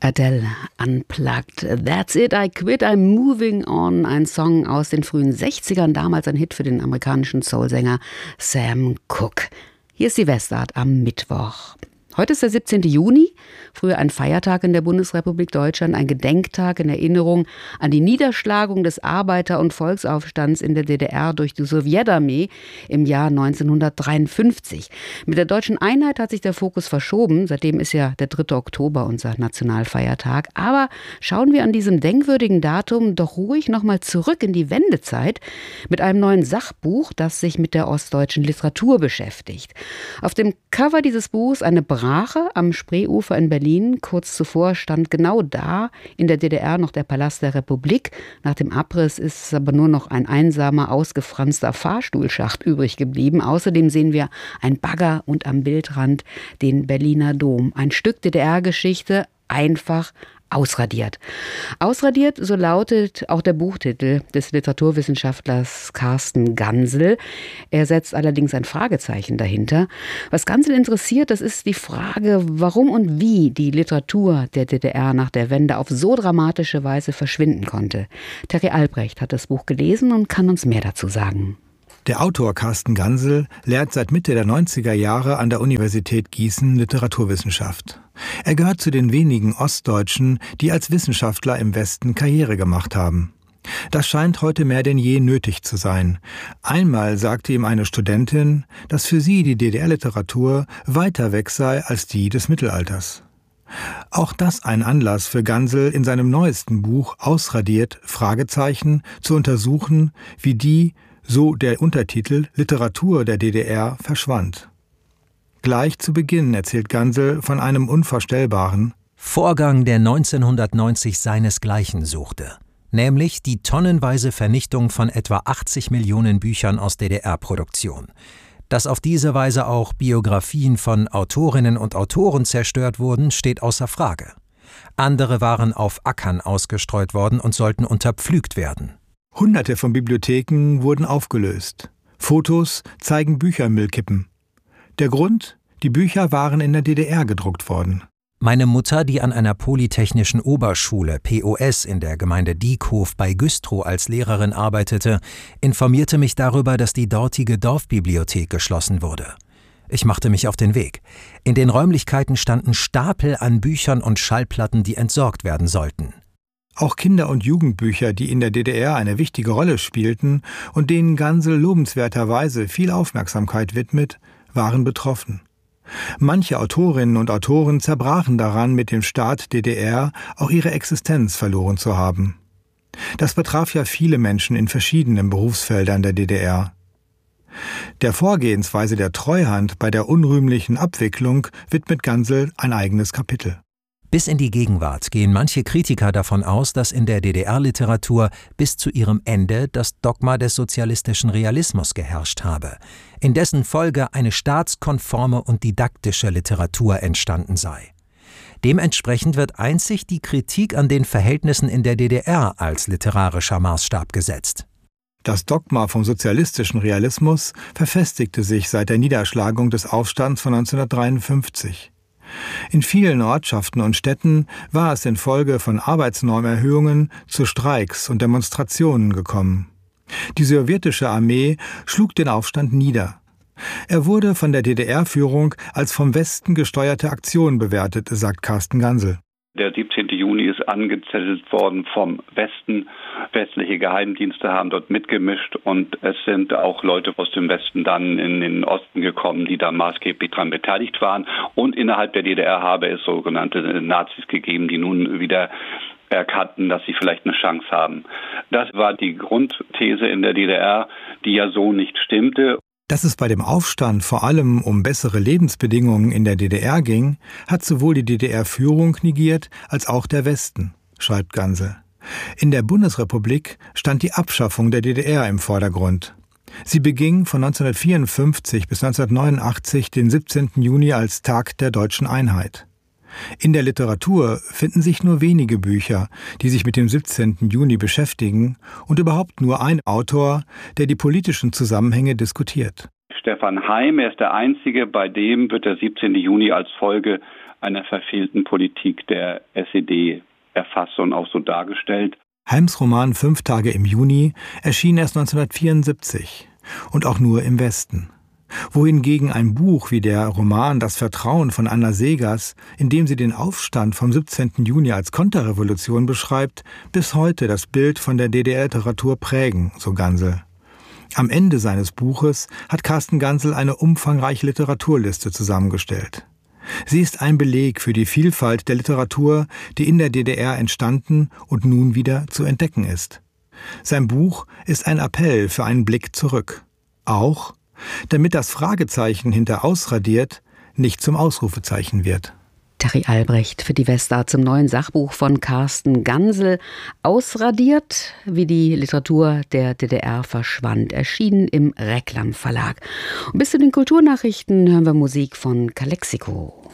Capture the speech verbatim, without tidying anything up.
Adele, Unplugged. That's it, I quit, I'm moving on. Ein Song aus den frühen sechzigern, damals ein Hit für den amerikanischen Soulsänger Sam Cooke. Hier ist die Westart am Mittwoch. Heute ist der siebzehnten Juni, früher ein Feiertag in der Bundesrepublik Deutschland, ein Gedenktag in Erinnerung an die Niederschlagung des Arbeiter- und Volksaufstands in der D D R durch die Sowjetarmee im Jahr neunzehnhundertdreiundfünfzig. Mit der deutschen Einheit hat sich der Fokus verschoben, seitdem ist ja der dritte Oktober unser Nationalfeiertag. Aber schauen wir an diesem denkwürdigen Datum doch ruhig nochmal zurück in die Wendezeit mit einem neuen Sachbuch, das sich mit der ostdeutschen Literatur beschäftigt. Auf dem Cover dieses Buchs eine Brache am Spreeufer in Berlin. Kurz zuvor stand genau da in der D D R noch der Palast der Republik. Nach dem Abriss ist aber nur noch ein einsamer, ausgefranster Fahrstuhlschacht übrig geblieben. Außerdem sehen wir ein Bagger und am Bildrand den Berliner Dom. Ein Stück D D R-Geschichte, einfach ausradiert. Ausradiert, so lautet auch der Buchtitel des Literaturwissenschaftlers Carsten Gansel. Er setzt allerdings ein Fragezeichen dahinter. Was Gansel interessiert, das ist die Frage, warum und wie die Literatur der D D R nach der Wende auf so dramatische Weise verschwinden konnte. Terry Albrecht hat das Buch gelesen und kann uns mehr dazu sagen. Der Autor Carsten Gansel lehrt seit Mitte der neunziger Jahre an der Universität Gießen Literaturwissenschaft. Er gehört zu den wenigen Ostdeutschen, die als Wissenschaftler im Westen Karriere gemacht haben. Das scheint heute mehr denn je nötig zu sein. Einmal sagte ihm eine Studentin, dass für sie die D D R-Literatur weiter weg sei als die des Mittelalters. Auch das ein Anlass für Gansel, in seinem neuesten Buch Ausradiert, Fragezeichen, zu untersuchen, wie die, so der Untertitel, Literatur der D D R verschwand. Gleich zu Beginn erzählt Gansel von einem unvorstellbaren Vorgang, der neunzehnhundertneunzig seinesgleichen suchte, nämlich die tonnenweise Vernichtung von etwa achtzig Millionen Büchern aus D D R-Produktion. Dass auf diese Weise auch Biografien von Autorinnen und Autoren zerstört wurden, steht außer Frage. Andere waren auf Ackern ausgestreut worden und sollten unterpflügt werden. Hunderte von Bibliotheken wurden aufgelöst. Fotos zeigen Büchermüllkippen. Der Grund? Die Bücher waren in der D D R gedruckt worden. Meine Mutter, die an einer polytechnischen Oberschule P O S in der Gemeinde Diekhof bei Güstrow als Lehrerin arbeitete, informierte mich darüber, dass die dortige Dorfbibliothek geschlossen wurde. Ich machte mich auf den Weg. In den Räumlichkeiten standen Stapel an Büchern und Schallplatten, die entsorgt werden sollten. Auch Kinder- und Jugendbücher, die in der D D R eine wichtige Rolle spielten und denen Gansel lobenswerterweise viel Aufmerksamkeit widmet, waren betroffen. Manche Autorinnen und Autoren zerbrachen daran, mit dem Staat D D R auch ihre Existenz verloren zu haben. Das betraf ja viele Menschen in verschiedenen Berufsfeldern der D D R. Der Vorgehensweise der Treuhand bei der unrühmlichen Abwicklung widmet Gansel ein eigenes Kapitel. Bis in die Gegenwart gehen manche Kritiker davon aus, dass in der D D R-Literatur bis zu ihrem Ende das Dogma des sozialistischen Realismus geherrscht habe, in dessen Folge eine staatskonforme und didaktische Literatur entstanden sei. Dementsprechend wird einzig die Kritik an den Verhältnissen in der D D R als literarischer Maßstab gesetzt. Das Dogma vom sozialistischen Realismus verfestigte sich seit der Niederschlagung des Aufstands von neunzehnhundertdreiundfünfzig. In vielen Ortschaften und Städten war es infolge von Arbeitsnormerhöhungen zu Streiks und Demonstrationen gekommen. Die sowjetische Armee schlug den Aufstand nieder. Er wurde von der D D R-Führung als vom Westen gesteuerte Aktion bewertet, sagt Carsten Gansel. Der siebzehnten Juni ist angezettelt worden vom Westen. Westliche Geheimdienste haben dort mitgemischt und es sind auch Leute aus dem Westen dann in den Osten gekommen, die da maßgeblich daran beteiligt waren. Und innerhalb der D D R habe es sogenannte Nazis gegeben, die nun wieder erkannten, dass sie vielleicht eine Chance haben. Das war die Grundthese in der D D R, die ja so nicht stimmte. Dass es bei dem Aufstand vor allem um bessere Lebensbedingungen in der D D R ging, hat sowohl die D D R-Führung negiert als auch der Westen, schreibt Gansel. In der Bundesrepublik stand die Abschaffung der D D R im Vordergrund. Sie beging von neunzehnhundertvierundfünfzig bis neunzehnhundertneunundachtzig den siebzehnten Juni als Tag der deutschen Einheit. In der Literatur finden sich nur wenige Bücher, die sich mit dem siebzehnten Juni beschäftigen und überhaupt nur ein Autor, der die politischen Zusammenhänge diskutiert. Stefan Heym, er ist der Einzige, bei dem wird der siebzehnten Juni als Folge einer verfehlten Politik der S E D erfasst und auch so dargestellt. Heims Roman Fünf Tage im Juni erschien erst neunzehnhundertvierundsiebzig und auch nur im Westen. Wohingegen ein Buch wie der Roman Das Vertrauen von Anna Seghers, in dem sie den Aufstand vom siebzehnten Juni als Konterrevolution beschreibt, bis heute das Bild von der D D R-Literatur prägen, so Gansel. Am Ende seines Buches hat Carsten Gansel eine umfangreiche Literaturliste zusammengestellt. Sie ist ein Beleg für die Vielfalt der Literatur, die in der D D R entstanden und nun wieder zu entdecken ist. Sein Buch ist ein Appell für einen Blick zurück. Auch, damit das Fragezeichen hinter ausradiert nicht zum Ausrufezeichen wird. Terry Albrecht für die Westart zum neuen Sachbuch von Carsten Gansel. Ausradiert, wie die Literatur der D D R verschwand, erschienen im Reklam Verlag. Und bis zu den Kulturnachrichten hören wir Musik von Calexico.